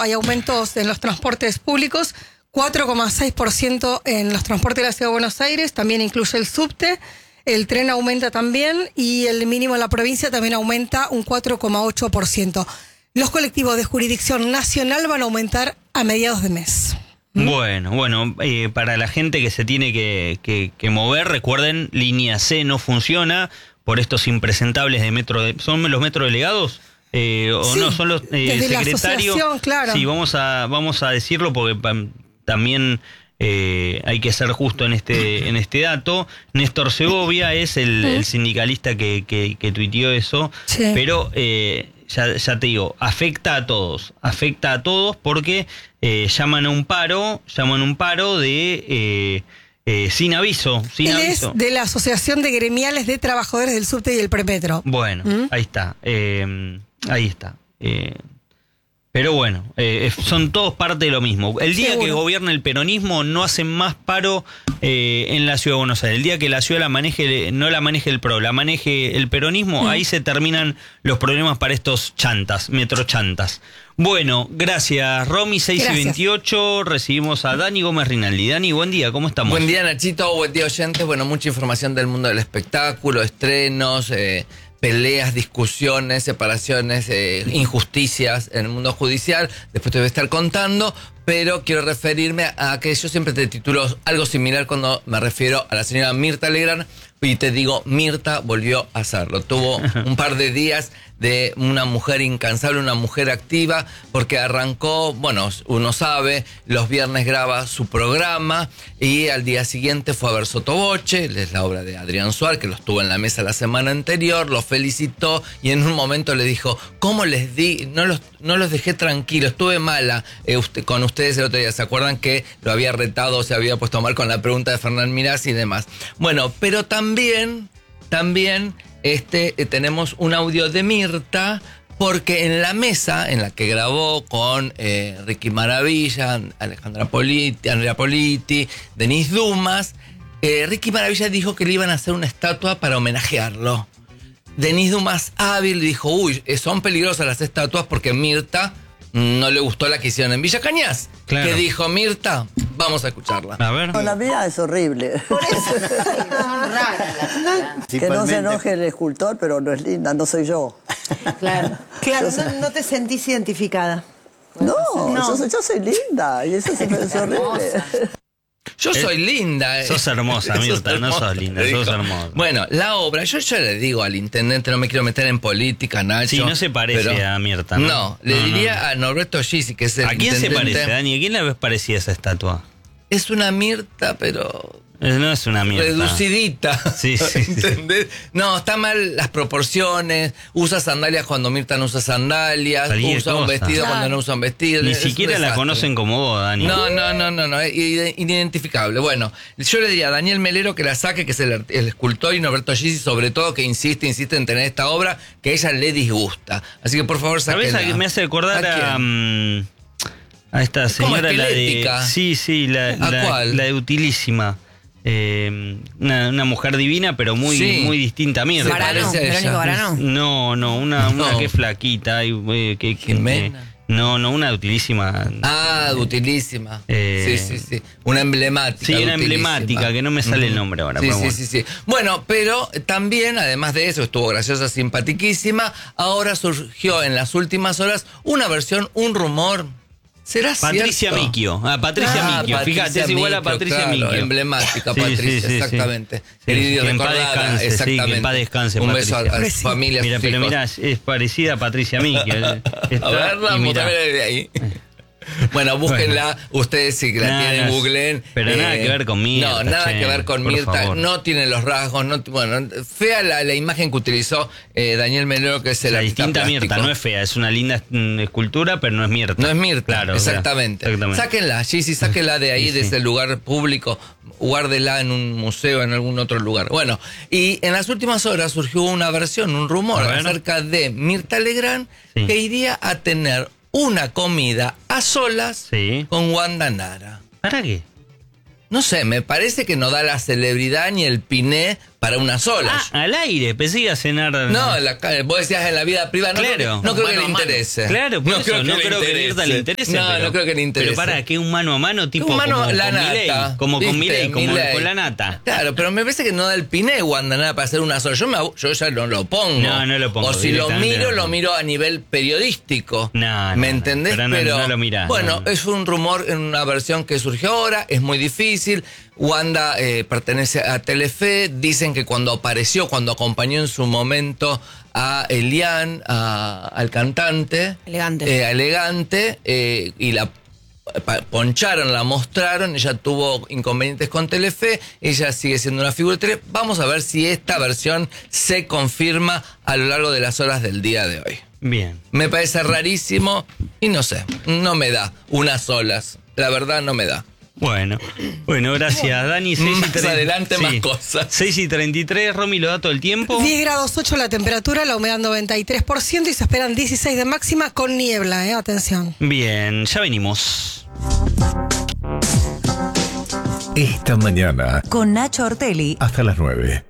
hay aumentos en los transportes públicos, 4,6% en los transportes de la Ciudad de Buenos Aires, también incluye el subte, el tren aumenta también y el mínimo en la provincia también aumenta un 4,8%. Los colectivos de jurisdicción nacional van a aumentar a mediados de mes. Bueno, para la gente que se tiene que mover, recuerden, línea C no funciona por estos impresentables de metro. ¿Son los metrodelegados? ¿O sí, no? Son los secretarios. Claro. Sí, vamos a decirlo porque también hay que ser justo en este dato. Néstor Segovia es el sindicalista que tuiteó eso, sí. Pero ya te digo, afecta a todos porque llaman a un paro de sin aviso. Es de la Asociación de Gremiales de Trabajadores del Subte y el Premetro. Bueno, ahí está. Pero bueno, son todos parte de lo mismo. El día que gobierna el peronismo no hacen más paro en la Ciudad de Buenos Aires. El día que la ciudad no la maneje el PRO, la maneje el peronismo, ahí se terminan los problemas para estos metrochantas. Bueno, gracias Romy, 6:28, recibimos a Dani Gómez Rinaldi. Dani, buen día, ¿cómo estamos? Buen día Nachito, buen día oyentes. Bueno, mucha información del mundo del espectáculo, estrenos, peleas, discusiones, separaciones, injusticias en el mundo judicial. Después te voy a estar contando, pero quiero referirme a que yo siempre te titulo algo similar cuando me refiero a la señora Mirta Legrand, y te digo, Mirta volvió a hacerlo. Tuvo un par de días de una mujer incansable, una mujer activa, porque arrancó, bueno, uno sabe, los viernes graba su programa y al día siguiente fue a ver Sotoboche, es la obra de Adrián Suárez, que lo estuvo en la mesa la semana anterior, los felicitó y en un momento le dijo, ¿cómo les di? No los dejé tranquilos, estuve mala con ustedes el otro día. ¿Se acuerdan que lo había retado, se había puesto mal con la pregunta de Fernán Mirás y demás? Bueno, pero también tenemos un audio de Mirta, porque en la mesa en la que grabó con Ricky Maravilla, Andrea Politi, Denise Dumas, Ricky Maravilla dijo que le iban a hacer una estatua para homenajearlo. Denise Dumas hábil dijo, son peligrosas las estatuas porque Mirta no le gustó la que hicieron en Villa Cañas. Claro. ¿Qué dijo Mirta? Vamos a escucharla. A ver. No, la mía es horrible. Por eso son raras. Que no se enoje el escultor, pero no es linda, no soy yo. Claro, no te sentís identificada. No. Yo soy linda y eso es horrible. Yo soy linda. Sos hermosa, Mirta, no sos linda, sos hermosa. Bueno, la obra, yo le digo al intendente, no me quiero meter en política, Nacho. Sí, no se parece a Mirta, ¿no? No, le diría a Norberto Gisi, que es el intendente. ¿A quién se parece, Dani? ¿A quién le ves parecida esa estatua? Es una Mirta, pero... No es una Mirta. Reducidita. Sí. ¿Entendés? No, está mal las proporciones. Usa sandalias cuando Mirta no usa sandalias. Usa un vestido cuando no usa un vestido. Ni siquiera la conocen como vos, Dani. No. Es inidentificable. Bueno, yo le diría a Daniel Melero que la saque, que es el escultor, y Norberto Gisi, sobre todo, que insiste en tener esta obra que a ella le disgusta. Así que por favor, sáquenla. ¿Sabés a qué me hace acordar a esta señora? La de... Sí, ¿cuál? La de Utilísima. Una mujer divina, pero muy distinta a Mirta. ¿Varano? No, una que es flaquita y una Utilísima. Utilísima. Sí. Una emblemática. Sí, una emblemática, que no me sale el nombre ahora. Sí. Bueno, pero también, además de eso, estuvo graciosa, simpatiquísima. Ahora surgió en las últimas horas una versión, un rumor. ¿Será Patricia Micchio. Patricia Micchio. Fíjate, es igual a Patricia Micchio. Emblemática, Patricia, exactamente. Querido, que en paz descanse, exactamente. Que en paz descanse, un Patricia. beso a su familia. Mira, pero mirá, es parecida a Patricia Micchio. A ver, vamos a ver de ahí. Bueno, búsquenla, ustedes si la tienen, googleen. Pero nada que ver con Mirta. No, nada que ver con Mirta, favor. No tiene los rasgos, fea la imagen que utilizó Daniel Melero, que es el artista distinta plástico. Mirta, no es fea, es una linda escultura, pero no es Mirta. No es Mirta, claro, exactamente. Sáquenla, sáquenla de ahí, de ese lugar público, guárdela en un museo, en algún otro lugar. Bueno, y en las últimas horas surgió una versión, un rumor acerca de Mirta Legrand, que iría a tener una comida a solas con Wanda Nara. ¿Para qué? No sé, me parece que no da la celebridad ni el piné para una sola. Al aire, pensé que iba a cenar. No, vos decías en la vida privada. Claro. No creo que le interese. Claro, por eso no creo que Mirta le interese. No creo que le interese. Pero para, ¿qué un mano a mano tipo un mano, como la con nata, Milei? Como con Milei, como con la nata. Claro, pero me parece que no da el piné, Wanda, nada para hacer una sola. Yo ya no lo pongo. No lo pongo. O si lo miro a nivel periodístico. ¿Me entendés? Pero no lo mirás. Bueno, es un rumor en una versión que surgió ahora, es muy difícil. Wanda pertenece a Telefe. Dicen que cuando acompañó en su momento a Elian, al cantante Elegante, y la poncharon, la mostraron, ella tuvo inconvenientes con Telefe, ella sigue siendo una figura de Telefe. Vamos a ver si esta versión se confirma a lo largo de las horas del día de hoy. Bien. Me parece rarísimo y no sé, no me da unas olas, la verdad no me da. Bueno, gracias, Dani. Más adelante más cosas. 6:33, Romy, lo da todo el tiempo. 10 grados 8 la temperatura, la humedad 93% y se esperan 16 de máxima con niebla, atención. Bien, ya venimos. Esta mañana con Nacho Ortelli hasta las 9.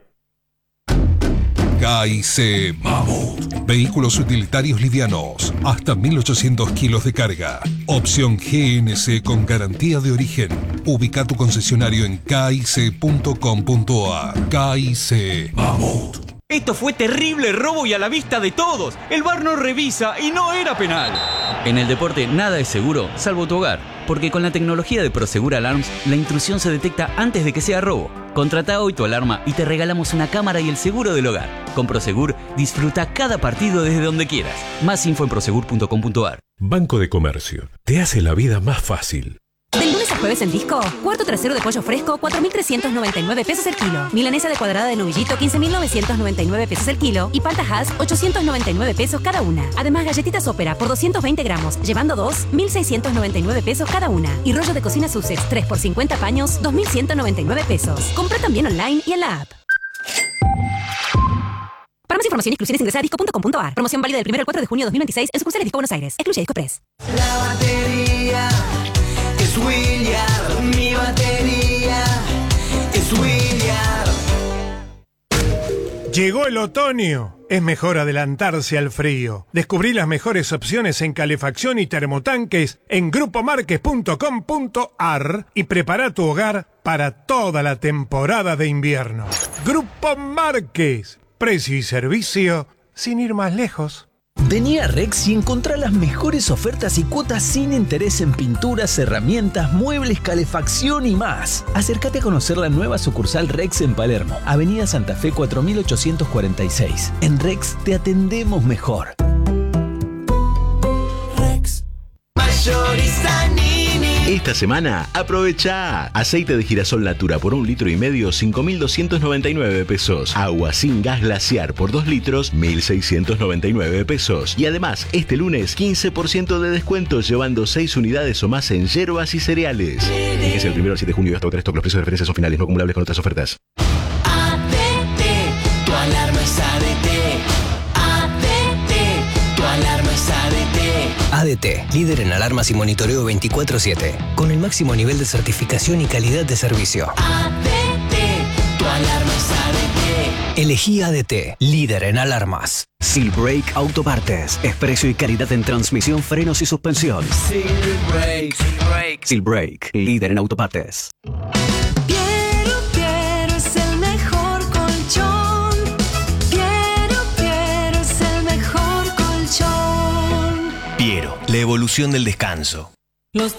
KIC Mammoth. Vehículos utilitarios livianos, hasta 1.800 kilos de carga. Opción GNC con garantía de origen. Ubica tu concesionario en kic.com.ar. KIC Mammoth. Esto fue terrible robo y a la vista de todos. El VAR no revisa y no era penal. En el deporte nada es seguro, salvo tu hogar. Porque con la tecnología de Prosegur Alarms, la intrusión se detecta antes de que sea robo. Contrata hoy tu alarma y te regalamos una cámara y el seguro del hogar. Con Prosegur, disfruta cada partido desde donde quieras. Más info en prosegur.com.ar. Banco de Comercio. Te hace la vida más fácil. Del lunes a jueves en Disco, cuarto trasero de pollo fresco, 4.399 pesos el kilo. Milanesa de cuadrada de novillito, 15.999 pesos el kilo. Y palta Hass, 899 pesos cada una. Además, galletitas Ópera por 220 gramos, llevando 2, 1.699 pesos cada una. Y rollo de cocina Sussex, 3 por 50 paños, 2.199 pesos. Compra también online y en la app. Para más información y exclusiones ingresa a disco.com.ar. Promoción válida del 1 al 4 de junio de 2026 en sucursales Disco Buenos Aires. Excluye Disco Press. La batería es Williard, mi batería es Williard. Llegó el otoño. Es mejor adelantarse al frío. Descubrí las mejores opciones en calefacción y termotanques en grupomarques.com.ar y prepara tu hogar para toda la temporada de invierno. Grupo Marques. Precio y servicio sin ir más lejos. Vení a Rex y encontrá las mejores ofertas y cuotas sin interés en pinturas, herramientas, muebles, calefacción y más. Acércate a conocer la nueva sucursal Rex en Palermo, Avenida Santa Fe 4846. En Rex te atendemos mejor. Rex Mayorista Nini. Esta semana, aprovecha aceite de girasol Natura por 1,5 litros, 5.299 pesos. Agua sin gas glaciar por 2 litros, 1.699 pesos. Y además, este lunes, 15% de descuento llevando 6 unidades o más en yerbas y cereales. Fíjese el 1 al 7 de junio y hasta agotar stock. Los precios de referencia son finales, no acumulables con otras ofertas. ADT, tu alarma es ADT. ADT, tu alarma es ADT. ADT, líder en alarmas y monitoreo 24/7, con el máximo nivel de certificación y calidad de servicio. ADT, tu alarma es ADT. Elegí ADT, líder en alarmas. Silbrake Autopartes, expreso y calidad en transmisión, frenos y suspensión. Silbrake, líder en autopartes. Piero es el mejor colchón. Piero es el mejor colchón. Piero, la evolución del descanso.